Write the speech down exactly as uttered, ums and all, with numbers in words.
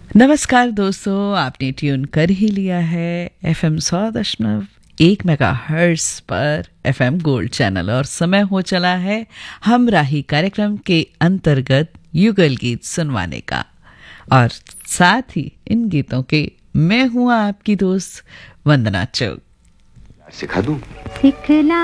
नमस्कार दोस्तों, आपने ट्यून कर ही लिया है एफएम सौ दशमलव एक मेगा हर्ट्ज पर एफएम गोल्ड चैनल और समय हो चला है हम राही कार्यक्रम के अंतर्गत युगल गीत सुनवाने का। और साथ ही इन गीतों के मैं हूँ आपकी दोस्त वंदना चौक। सिखा दूं? सिखला